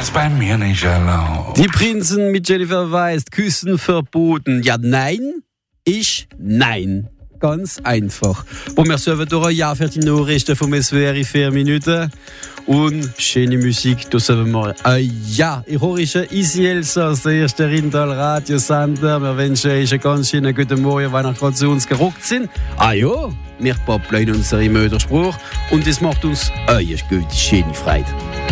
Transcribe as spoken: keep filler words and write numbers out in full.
ist bei mir nicht erlaubt. Die Prinzen mit Jennifer Weiss, Küssen verboten. Ja, nein, ich, nein. Ganz einfach. Bon, wir serven durch ein Jahr für die Nachrichten vom S W R in vier Minuten. Und schöne Musik, da serven wir ein Jahr. Ich höre Easy Elsass, der erste Rindal-Radiosender. Wir wünschen euch einen ganz schönen guten Morgen, weil ihr gerade zu uns gerockt sind. Ah ja, wir babbeln unseren Mörderspruch und das macht uns eine gute, schöne Freude.